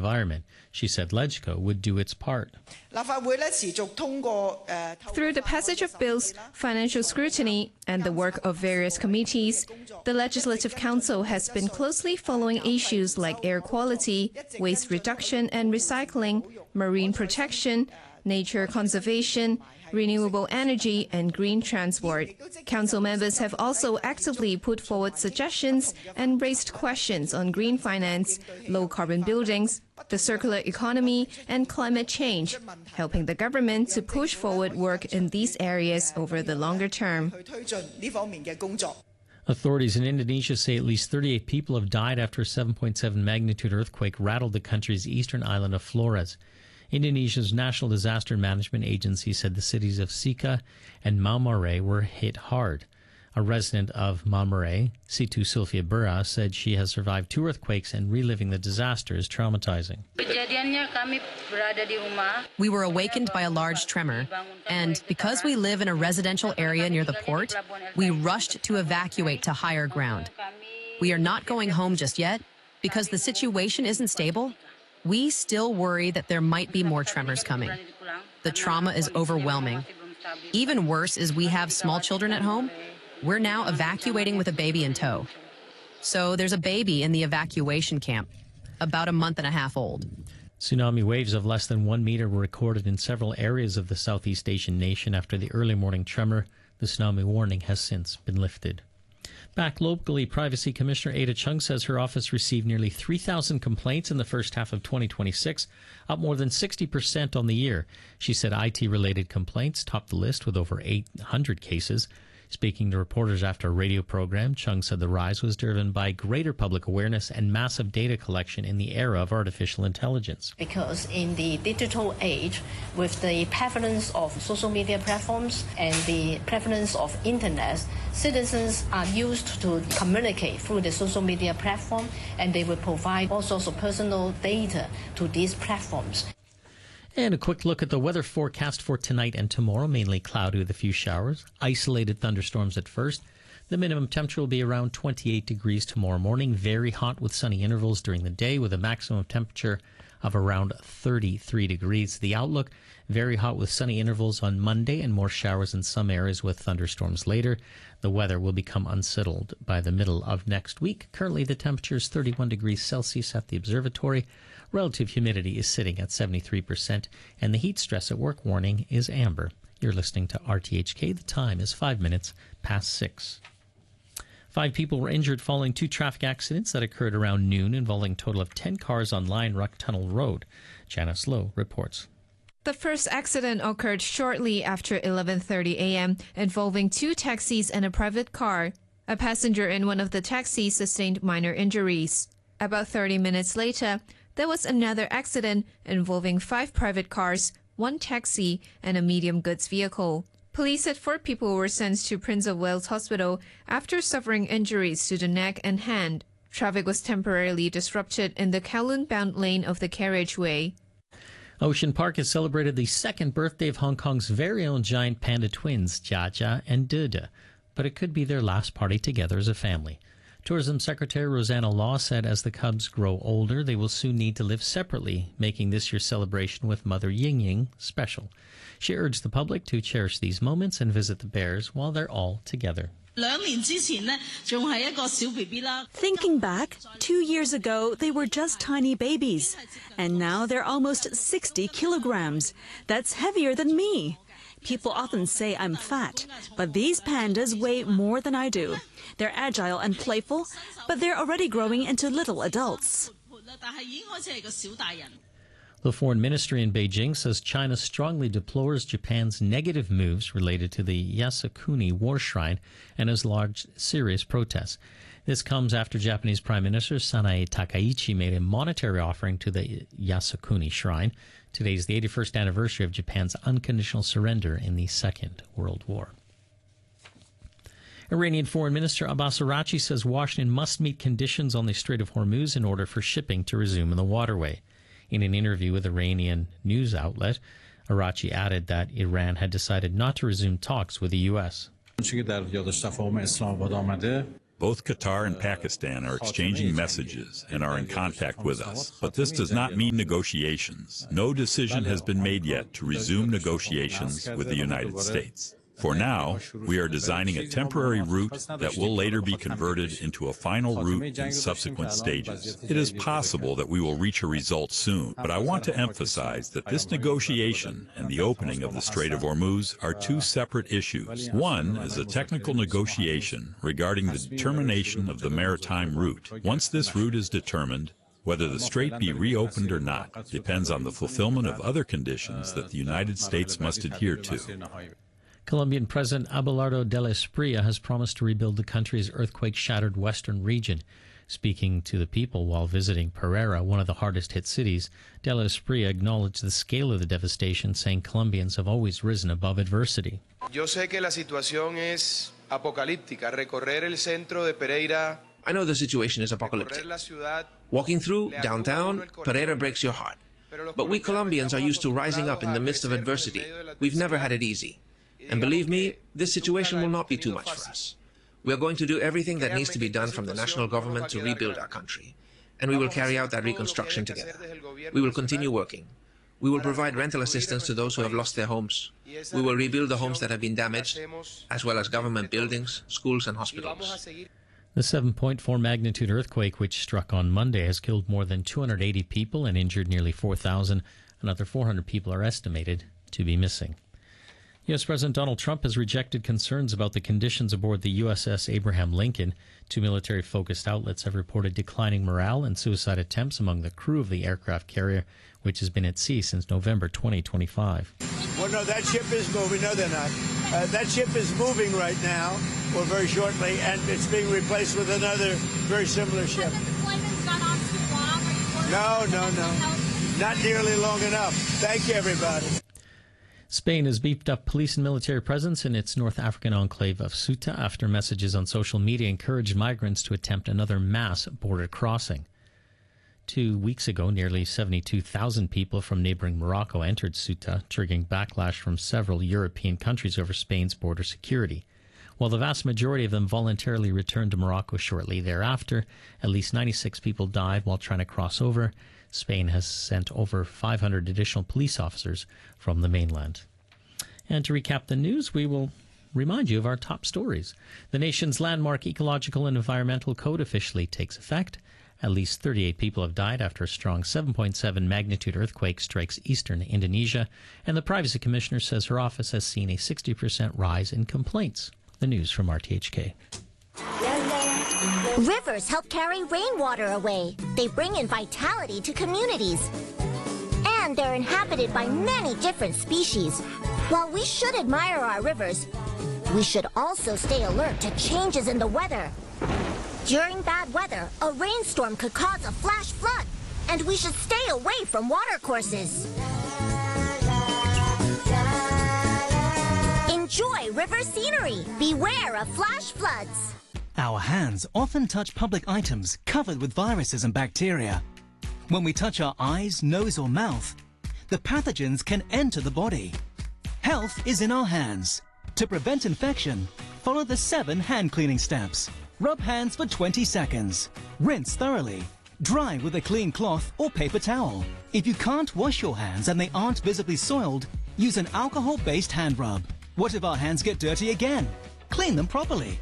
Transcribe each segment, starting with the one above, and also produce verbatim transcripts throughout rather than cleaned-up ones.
environment. She said LegCo would do its part. Through the passage of bills, financial scrutiny, and the work of various committees, the Legislative Council has been closely following issues like air quality, waste reduction and recycling, marine protection, nature conservation, renewable energy and green transport. Council members have also actively put forward suggestions and raised questions on green finance, low-carbon buildings, the circular economy and climate change, helping the government to push forward work in these areas over the longer term. Authorities in Indonesia say at least thirty-eight people have died after a seven point seven magnitude earthquake rattled the country's eastern island of Flores. Indonesia's National Disaster Management Agency said the cities of Sika and Maumaray were hit hard. A resident of Maumaray, Situ Sylvia Burra, said she has survived two earthquakes and reliving the disaster is traumatizing. We were awakened by a large tremor, and because we live in a residential area near the port, we rushed to evacuate to higher ground. We are not going home just yet because the situation isn't stable. We still worry that there might be more tremors coming. The trauma is overwhelming. Even worse is we have small children at home. We're now evacuating with a baby in tow. So there's a baby in the evacuation camp, about a month and a half old. Tsunami waves of less than one meter were recorded in several areas of the Southeast Asian nation after the early morning tremor. The tsunami warning has since been lifted. Back locally, Privacy Commissioner Ada Chung says her office received nearly three thousand complaints in the first half of twenty twenty-six, up more than sixty percent on the year. She said I T-related complaints topped the list with over eight hundred cases. Speaking to reporters after a radio program, Chung said the rise was driven by greater public awareness and massive data collection in the era of artificial intelligence. Because in the digital age, with the prevalence of social media platforms and the prevalence of internet, citizens are used to communicate through the social media platform, and they will provide all sorts of personal data to these platforms. And a quick look at the weather forecast for tonight and tomorrow. Mainly cloudy with a few showers. Isolated thunderstorms at first. The minimum temperature will be around twenty-eight degrees tomorrow morning. Very hot with sunny intervals during the day with a maximum temperature of around thirty-three degrees. The outlook, very hot with sunny intervals on Monday and more showers in some areas with thunderstorms later. The weather will become unsettled by the middle of next week. Currently the temperature is thirty-one degrees Celsius at the observatory. Relative humidity is sitting at seventy-three percent, and the heat stress at work warning is amber. You're listening to R T H K. The time is five minutes past six. Five people were injured following two traffic accidents that occurred around noon involving a total of ten cars on Lion Rock Tunnel Road. Janice Lowe reports. The first accident occurred shortly after eleven thirty a.m. involving two taxis and a private car. A passenger in one of the taxis sustained minor injuries. About thirty minutes later, there was another accident involving five private cars, one taxi, and a medium goods vehicle. Police said four people were sent to Prince of Wales Hospital after suffering injuries to the neck and hand. Traffic was temporarily disrupted in the Kowloon-bound lane of the carriageway. Ocean Park has celebrated the second birthday of Hong Kong's very own giant panda twins, Jia Jia and Dede, but it could be their last party together as a family. Tourism Secretary Rosanna Law said as the cubs grow older, they will soon need to live separately, making this year's celebration with Mother Ying Ying special. She urged the public to cherish these moments and visit the bears while they're all together. Thinking back, two years ago, they were just tiny babies, and now they're almost sixty kilograms. That's heavier than me. People often say I'm fat, but these pandas weigh more than I do. They're agile and playful, but they're already growing into little adults. The Foreign Ministry in Beijing says China strongly deplores Japan's negative moves related to the Yasukuni War Shrine and has lodged serious protests. This comes after Japanese Prime Minister Sanae Takaichi made a monetary offering to the Yasukuni Shrine. Today is the eighty-first anniversary of Japan's unconditional surrender in the Second World War. Iranian Foreign Minister Abbas Araghchi says Washington must meet conditions on the Strait of Hormuz in order for shipping to resume in the waterway. In an interview with Iranian news outlet, Araghchi added that Iran had decided not to resume talks with the U S. Both Qatar and Pakistan are exchanging messages and are in contact with us, but this does not mean negotiations. No decision has been made yet to resume negotiations with the United States. For now, we are designing a temporary route that will later be converted into a final route in subsequent stages. It is possible that we will reach a result soon, but I want to emphasize that this negotiation and the opening of the Strait of Hormuz are two separate issues. One is a technical negotiation regarding the determination of the maritime route. Once this route is determined, whether the strait be reopened or not depends on the fulfillment of other conditions that the United States must adhere to. Colombian President Abelardo del Espriella has promised to rebuild the country's earthquake-shattered western region. Speaking to the people while visiting Pereira, one of the hardest-hit cities, del Espriella acknowledged the scale of the devastation, saying Colombians have always risen above adversity. Yo sé que la situación es apocalíptica. Recorrer el centro de Pereira. I know the situation is apocalyptic. Walking through downtown, Pereira breaks your heart. But we Colombians are used to rising up in the midst of adversity. We've never had it easy. And believe me, this situation will not be too much for us. We are going to do everything that needs to be done from the national government to rebuild our country. And we will carry out that reconstruction together. We will continue working. We will provide rental assistance to those who have lost their homes. We will rebuild the homes that have been damaged, as well as government buildings, schools and hospitals. The seven point four magnitude earthquake, which struck on Monday, has killed more than two hundred eighty people and injured nearly four thousand. Another four hundred people are estimated to be missing. U S. President Donald Trump has rejected concerns about the conditions aboard the U S S Abraham Lincoln. Two military-focused outlets have reported declining morale and suicide attempts among the crew of the aircraft carrier, which has been at sea since November twenty twenty-five. Well, no, that ship is moving. No, they're not. Uh, that ship is moving right now, or very shortly, and it's being replaced with another very similar ship. No, no, no. Not nearly long enough. Thank you, everybody. Spain has beefed up police and military presence in its North African enclave of Ceuta after messages on social media encouraged migrants to attempt another mass border crossing. Two weeks ago, nearly seventy-two thousand people from neighboring Morocco entered Ceuta, triggering backlash from several European countries over Spain's border security. While the vast majority of them voluntarily returned to Morocco shortly thereafter, at least ninety-six people died while trying to cross over. Spain has sent over five hundred additional police officers from the mainland. And to recap the news, we will remind you of our top stories. The nation's landmark ecological and environmental code officially takes effect. At least thirty-eight people have died after a strong seven point seven magnitude earthquake strikes eastern Indonesia. And the Privacy Commissioner says her office has seen a sixty percent rise in complaints. The news from R T H K. Rivers help carry rainwater away. They bring in vitality to communities. And they're inhabited by many different species. While we should admire our rivers, we should also stay alert to changes in the weather. During bad weather, a rainstorm could cause a flash flood, and we should stay away from watercourses. Enjoy river scenery. Beware of flash floods. Our hands often touch public items covered with viruses and bacteria. When we touch our eyes, nose or mouth, the pathogens can enter the body. Health is in our hands. To prevent infection, follow the seven hand cleaning steps. Rub hands for twenty seconds. Rinse thoroughly. Dry with a clean cloth or paper towel. If you can't wash your hands and they aren't visibly soiled, use an alcohol-based hand rub. What if our hands get dirty again? Clean them properly.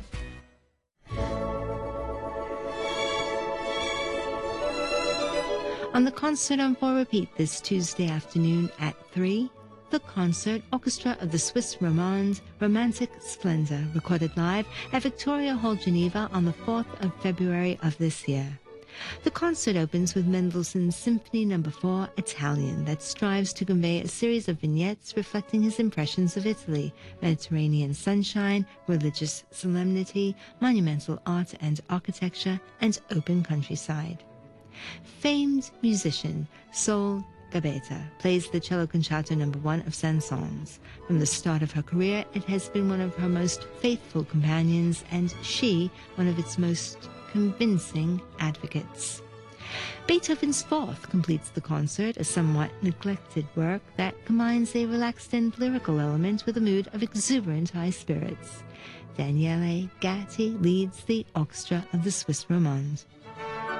On the concert on for repeat this Tuesday afternoon at three, the concert orchestra of the Swiss Romands Romantic Splendor, recorded live at Victoria Hall, Geneva on the fourth of February of this year. The concert opens with Mendelssohn's Symphony Number four, Italian, that strives to convey a series of vignettes reflecting his impressions of Italy, Mediterranean sunshine, religious solemnity, monumental art and architecture, and open countryside. Famed musician Sol Gabetta plays the cello concerto number one of Saint-Saëns. From the start of her career, it has been one of her most faithful companions, and she one of its most convincing advocates. Beethoven's Fourth completes the concert, a somewhat neglected work that combines a relaxed and lyrical element with a mood of exuberant high spirits. Daniele Gatti leads the orchestra of the Swiss Romands.